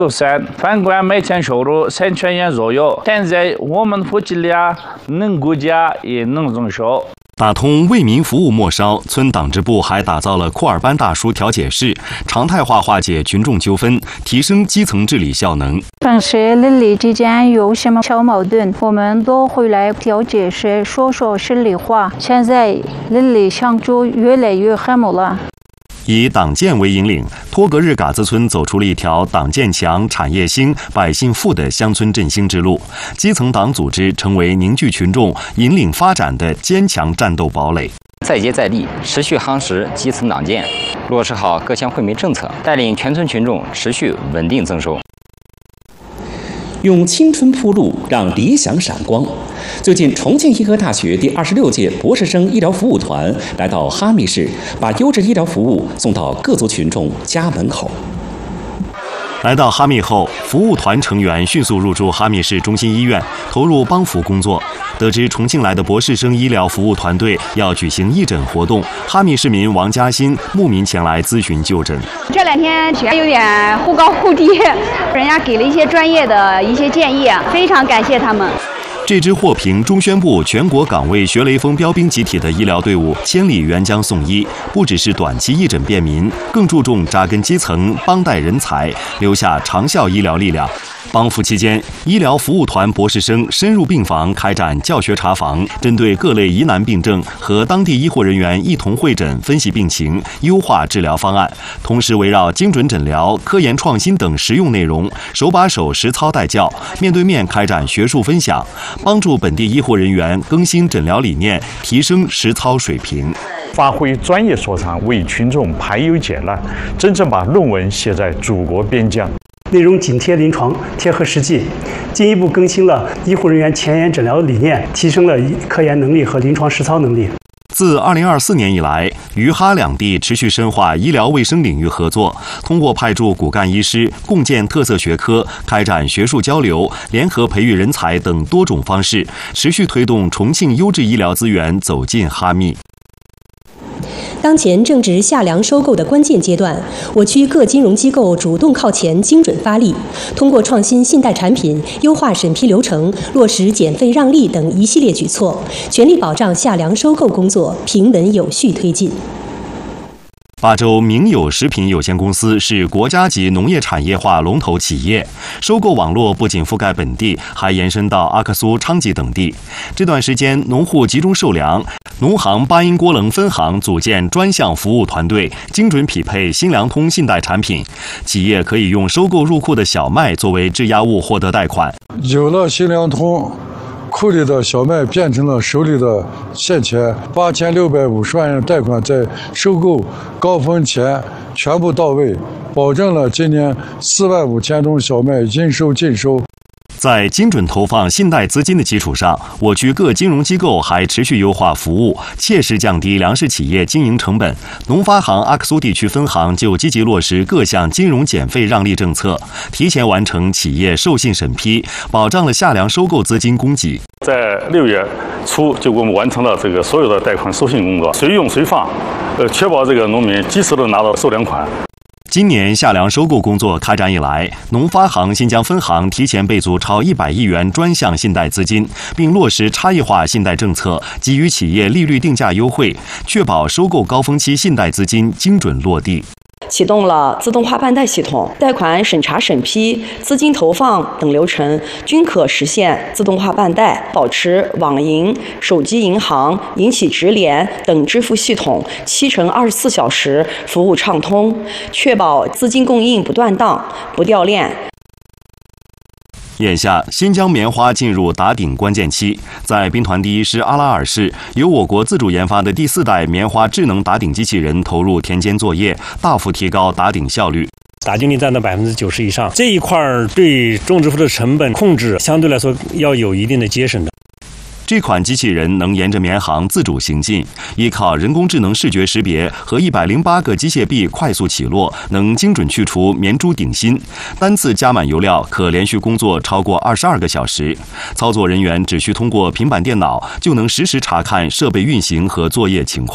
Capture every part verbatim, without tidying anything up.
三，反观每天收入三千元左右，现在我们夫妻俩能顾家也能忍受。 打通为民服务末梢，村党支部还打造了库尔班大叔调解室，常态化化解群众纠纷，提升基层治理效能。 城市邻里之间有什么小矛盾，我们都会来调解室说说心里话。现在邻里相处越来越和睦了。 以党建为引领，托格日嘎子村走出了一条党建强、产业兴、百姓富的乡村振兴之路。基层党组织成为凝聚群众、引领发展的坚强战斗堡垒。 再接再厉，持续夯实基层党建，落实好各项惠民政策，带领全村群众持续稳定增收。 用青春铺路，让理想闪光。最近，重庆医科大学第二十六届博士生医疗服务团来到哈密市，把优质医疗服务送到各族群众家门口。 来到哈密后，服务团成员迅速入驻哈密市中心医院，投入帮扶工作。得知重庆来的博士生医疗服务团队要举行义诊活动，哈密市民王嘉欣慕名前来咨询就诊。 这两天血压有点忽高忽低，人家给了一些专业的一些建议，非常感谢他们。 这支获评中宣部全国岗位学雷锋标兵集体的医疗队伍千里援疆送医，不只是短期义诊便民，更注重扎根基层，帮带人才，留下长效医疗力量。帮扶期间，医疗服务团博士生深入病房开展教学查房，针对各类疑难病症和当地医护人员一同会诊分析病情，优化治疗方案。同时围绕精准诊疗、科研创新等实用内容，手把手实操带教，面对面开展学术分享，帮助本地医护人员更新诊疗理念，提升实操水平。 发挥专业所长，为群众排忧解难，真正把论文写在祖国边疆。 内容紧贴临床，贴合实际，进一步更新了医护人员前沿诊疗理念，提升了科研能力和临床实操能力。 自二零二四年以来，于哈两地持续深化医疗卫生领域合作，通过派驻骨干医师、共建特色学科、开展学术交流、联合培育人才等多种方式，持续推动重庆优质医疗资源走进哈密。 当前正值下梁收购的关键阶段，我区各金融机构主动靠前、精准发力，通过创新信贷产品、优化审批流程、落实减费让利等一系列举措，全力保障下梁收购工作平稳有序推进。 巴州明友食品有限公司是国家级农业产业化龙头企业，收购网络不仅覆盖本地，还延伸到阿克苏、昌吉等地。这段时间，农户集中售粮，农行巴音郭楞分行组建专项服务团队，精准匹配新粮通信贷产品。企业可以用收购入库的小麦作为质押物获得贷款。 有了新粮通，库里的小麦变成了手里的现钱，八千六百五十万元贷款在收购高峰前全部到位，保证了今年四万五千吨小麦应收尽收。 在精准投放信贷资金的基础上，我区各金融机构还持续优化服务，切实降低粮食企业经营成本。农发行阿克苏地区分行就积极落实各项金融减费让利政策，提前完成企业授信审批，保障了下梁收购资金供给。 在六月初，就我们完成了这个所有的贷款授信工作，随用随放，呃，确保这个农民及时的拿到售粮款。 今年下梁收购工作开展以来，农发行新疆分行提前备足超一百亿元专项信贷资金，并落实差异化信贷政策，给予企业利率定价优惠，确保收购高峰期信贷资金精准落地。 启动了自动化办贷系统，贷款审查审批、资金投放等流程均可实现自动化办贷，保持网银、手机银行、银企直联等支付系统七乘二十四小时服务畅通，确保资金供应不断档、不掉链。 眼下，新疆棉花进入打顶关键期。在兵团第一师阿拉尔市，由我国自主研发的第四代棉花智能打顶机器人投入田间作业，大幅提高打顶效率。 打顶率占到百分之九十以上，这一块对种植户的成本控制相对来说要有一定的节省的。 这款机器人能沿着棉行自主行进，依靠人工智能视觉识别和一百零八个机械臂快速起落，能精准去除棉珠顶芯。单次加满油料可连续工作超过二十二个小时。操作人员只需通过平板电脑就能实时查看设备运行和作业情况。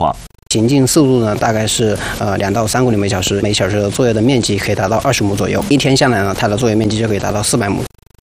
行进速度呢，大概是呃两到三公里每小时，每小时的作业的面积可以达到二十亩左右。一天下来呢，它的作业面积就可以达到四百亩。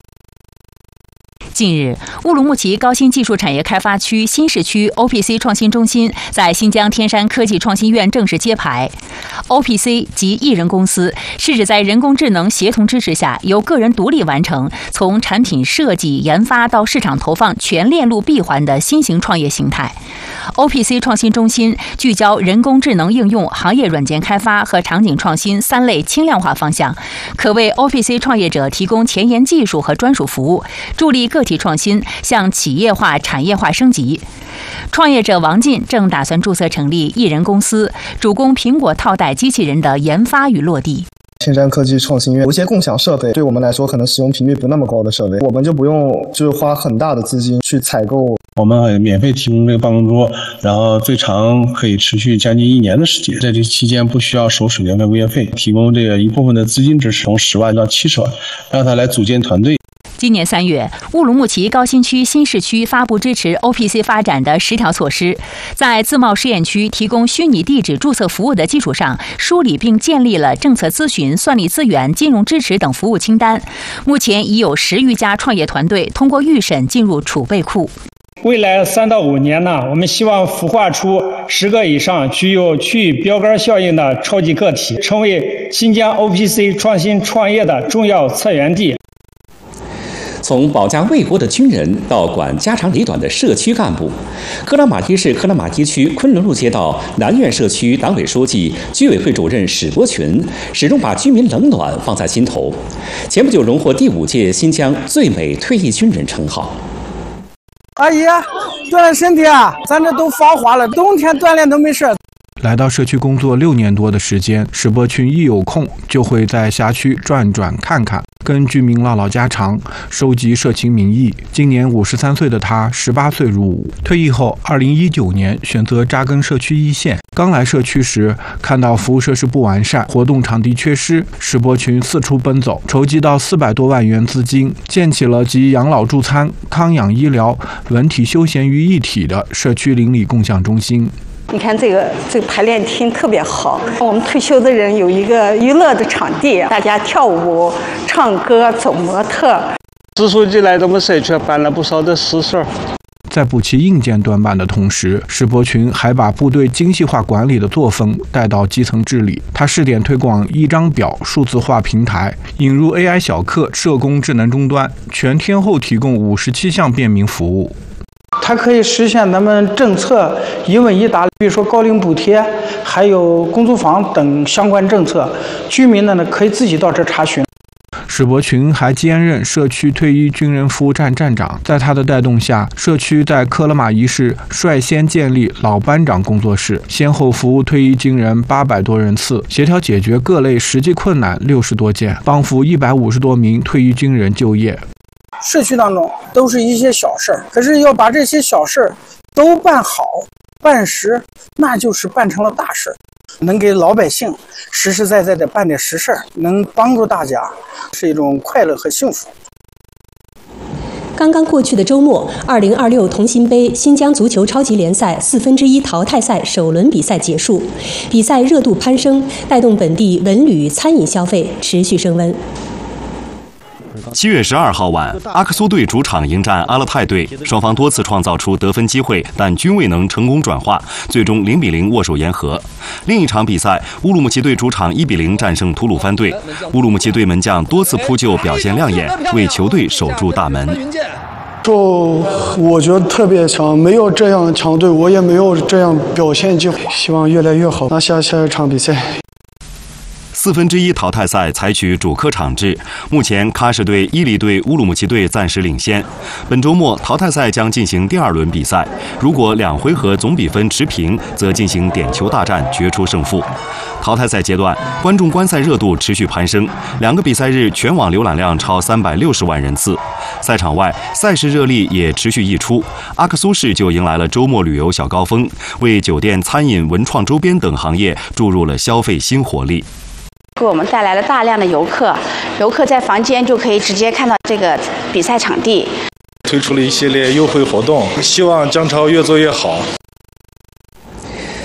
近日，乌鲁木齐高新技术产业开发区新市区 O P C 创新中心在新疆天山科技创新院正式揭牌。O P C 及艺人公司是指在人工智能协同支持下，由个人独立完成从产品设计、研发到市场投放全链路闭环的新型创业形态。O P C 创新中心聚焦人工智能应用、行业软件开发和场景创新三类轻量化方向，可为 O P C 创业者提供前沿技术和专属服务，助力个体创新向企业化、产业化升级。创业者王进正打算注册成立艺人公司，主攻苹果套袋机器人的研发与落地。 天山科技创新院有一些共享设备，对我们来说可能使用频率不那么高的设备，我们就不用就是花很大的资金去采购。 我们免费提供这个办公桌，然后最长可以持续将近一年的时间，在这期间不需要收水电费、物业费，提供这个一部分的资金支持，从十万到七十万，让他来组建团队。 今年三月，乌鲁木齐高新区新市区发布支持 O P C 发展的十条措施，在自贸试验区提供虚拟地址注册服务的基础上，梳理并建立了政策咨询、算力资源、金融支持等服务清单。目前已有十余家创业团队通过预审进入储备库。 未来三到五年呢，我们希望孵化出十个以上具有区域标杆效应的超级个体，成为新疆 O P C 创新创业的重要策源地。 从保家卫国的军人到管家长里短的社区干部，克拉玛依市克拉玛依区昆仑路街道南苑社区党委书记、居委会主任史伯群始终把居民冷暖放在心头。前不久荣获第五届新疆最美退役军人称号。 阿姨，锻炼身体啊！咱这都防滑了，冬天锻炼都没事。 来到社区工作六年多的时间，史伯群一有空就会在辖区转转看看，跟居民唠唠家常，收集社情民意。今年五十三岁的他，十八岁入伍，退役后，二零一九年选择扎根社区一线。刚来社区时，看到服务设施不完善，活动场地缺失，史伯群四处奔走，筹集到四百多万元资金，建起了集养老助餐、康养医疗、文体休闲于一体的社区邻里共享中心。 你看这个这个排练厅特别好，我们退休的人有一个娱乐的场地，大家跳舞、唱歌、走模特。 史书记来咱们社区办了不少的实事。 在补齐硬件短板的同时，史伯群还把部队精细化管理的作风带到基层治理。他试点推广一张表数字化平台，引入 A I 小课、社工智能终端，全天候提供五十七项便民服务。 它可以实现咱们政策一问一答，比如说高龄补贴，还有公租房等相关政策，居民呢可以自己到这查询。 史伯群还兼任社区退役军人服务站站长，在他的带动下，社区在克拉玛依市率先建立老班长工作室，先后服务退役军人八百多人次，协调解决各类实际困难六十多件，帮扶一百五十多名退役军人就业。 社区当中都是一些小事儿，可是要把这些小事儿都办好、办实，那就是办成了大事儿。能给老百姓实实在在的办点实事儿，能帮助大家，是一种快乐和幸福。 刚刚过去的周末，二零二六同心杯新疆足球超级联赛四分之一淘汰赛首轮比赛结束，比赛热度攀升，带动本地文旅餐饮消费持续升温。 七月十二号晚，阿克苏队主场迎战阿勒泰队，双方多次创造出得分机会，但均未能成功转化，最终零比零握手言和。另一场比赛，乌鲁木齐队主场一比零战胜吐鲁番队，乌鲁木齐队门将多次扑救，表现亮眼，为球队守住大门。 就我觉得特别强，没有这样的强队，我也没有这样表现机会，希望越来越好。那下下一场比赛。 四分之一淘汰赛采取主客场制，目前喀什队、伊犁队、乌鲁木齐队暂时领先。本周末淘汰赛将进行第二轮比赛，如果两回合总比分持平，则进行点球大战决出胜负。淘汰赛阶段，观众观赛热度持续攀升，两个比赛日全网浏览量超三百六十万人次。赛场外，赛事热力也持续溢出，阿克苏市就迎来了周末旅游小高峰，为酒店、餐饮、文创周边等行业注入了消费新活力。 给我们带来了大量的游客，游客在房间就可以直接看到这个比赛场地。 推出了一系列优惠活动，希望姜超越做越好。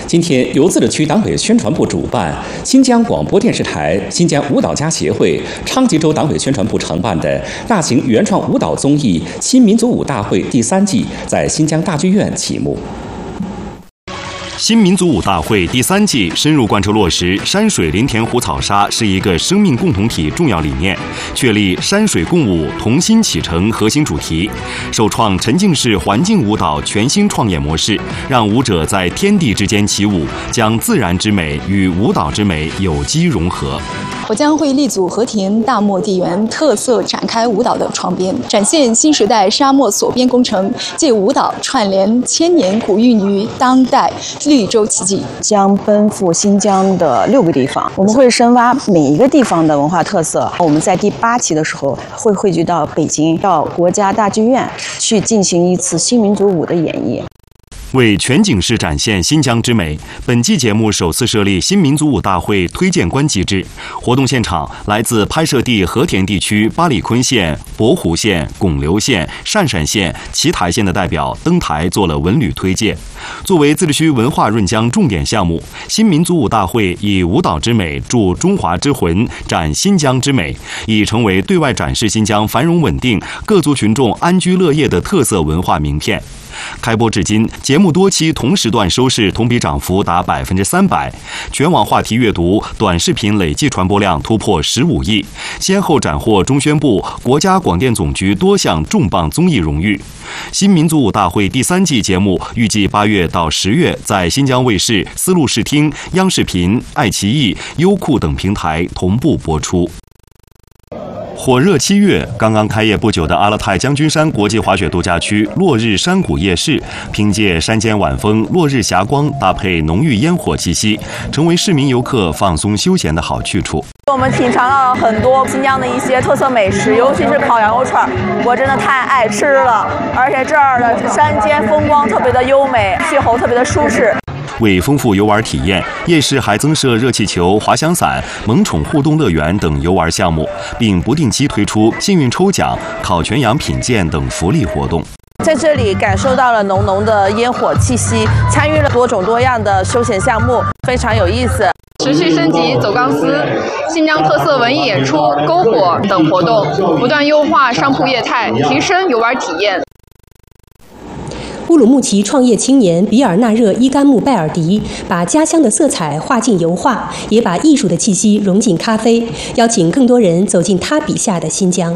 今天由自治区党委宣传部主办，新疆广播电视台、新疆舞蹈家协会、昌吉州党委宣传部承办的大型原创舞蹈综艺《新民族舞大会》第三季在新疆大剧院启幕。 新民族舞大会第三季深入贯彻落实山水林田湖草沙是一个生命共同体重要理念，确立山水共舞同心启程核心主题，首创沉浸式环境舞蹈全新创业模式，让舞者在天地之间起舞，将自然之美与舞蹈之美有机融合。 我将会立足和田大漠地缘特色，展开舞蹈的创编，展现新时代沙漠锁边工程，借舞蹈串联千年古韵于当代绿洲奇迹。 将奔赴新疆的六个地方，我们会深挖每一个地方的文化特色。我们在第八期的时候会汇聚到北京，到国家大剧院去进行一次新民族舞的演绎。 为全景式展现新疆之美，本季节目首次设立新民族舞大会推荐官机制。活动现场，来自拍摄地和田地区八里坤县、博湖县、拱流县、鄯善县、奇台县的代表登台做了文旅推介。作为自治区文化润疆重点项目，新民族舞大会以舞蹈之美铸中华之魂，展新疆之美，已成为对外展示新疆繁荣稳定、各族群众安居乐业的特色文化名片。开播至今，节目多期同时段收视同比涨幅达百分之三百，全网话题阅读、短视频累计传播量突破十五亿，先后斩获中宣部、国家广电总局多项重磅综艺荣誉。新民族舞大会第三季节目预计八月到十月在新疆卫视、丝路视听、央视频、爱奇艺、优酷等平台同步播出。火热七月，刚刚开业不久的阿勒泰将军山国际滑雪度假区落日山谷夜市，凭借山间晚风、落日霞光，搭配浓郁烟火气息，成为市民游客放松休闲的好去处。 我们品尝了很多新疆的一些特色美食，尤其是烤羊肉串，我真的太爱吃了。而且这儿的山间风光特别的优美，气候特别的舒适。 为丰富游玩体验，夜市还增设热气球、滑翔伞、萌宠互动乐园等游玩项目，并不定期推出幸运抽奖、烤全羊品鉴等福利活动。 在这里感受到了浓浓的烟火气息，参与了多种多样的休闲项目，非常有意思。 持续升级走钢丝、新疆特色文艺演出、篝火等活动，不断优化商铺业态，提升游玩体验。 乌鲁木齐创业青年比尔纳热伊甘木拜尔迪把家乡的色彩画进油画，也把艺术的气息融进咖啡，邀请更多人走进他笔下的新疆。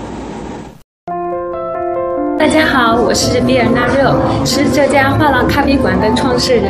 大家好，我是比尔纳热，是这家画廊咖啡馆的创始人。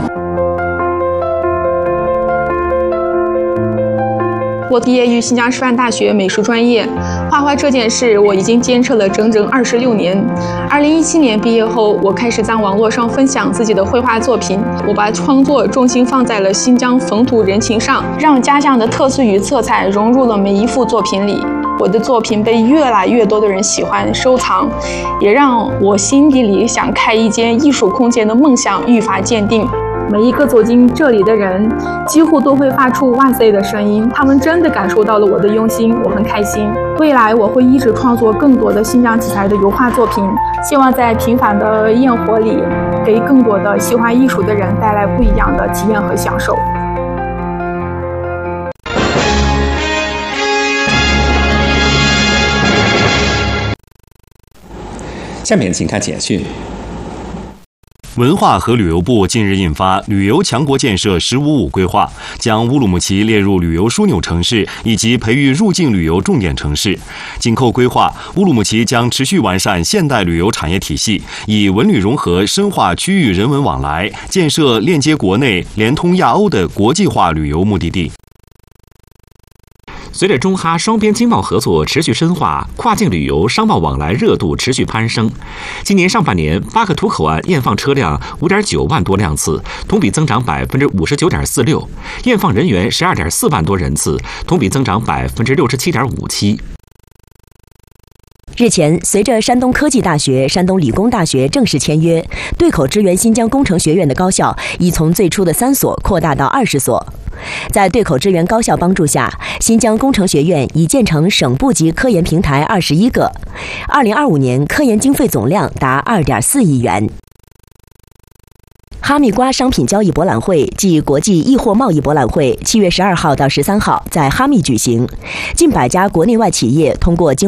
我毕业于新疆师范大学美术专业，画画这件事我已经坚持了整整二十六年。二零一七年毕业后，我开始在网络上分享自己的绘画作品，我把创作重心放在了新疆风土人情上，让家乡的特色与色彩融入了每一幅作品里。我的作品被越来越多的人喜欢收藏，也让我心底里想开一间艺术空间的梦想愈发坚定。每一个走进这里的人，几乎都会发出哇塞的声音，他们真的感受到了我的用心，我很开心。未来我会一直创作更多的新疆题材的油画作品，希望在平凡的焰火里，给更多的喜欢艺术的人带来不一样的体验和享受。 下面请看简讯。 文化和旅游部近日印发《旅游强国建设“十五五”规划》，将乌鲁木齐列入旅游枢纽城市以及培育入境旅游重点城市。紧扣规划，乌鲁木齐将持续完善现代旅游产业体系，以文旅融合深化区域人文往来，建设链接国内、连通亚欧的国际化旅游目的地。 随着中哈双边经贸合作持续深化，跨境旅游商贸往来热度持续攀升。今年上半年，巴克图口岸验放车辆五点九万多辆次，同比增长百分之五十九点四六；验放人员十二点四万多人次，同比增长百分之六十七点五七。 日前，随着山东科技大学、山东理工大学正式签约，对口支援新疆工程学院的高校已从最初的三所扩大到二十所。在对口支援高校帮助下，新疆工程学院已建成省部级科研平台二十一个，二零二五年科研经费总量达二点四亿元。哈哈密瓜商品交易博览会暨国际易货贸易博览会七月十二号到十三号在哈密举行，近百家国内外企业通过经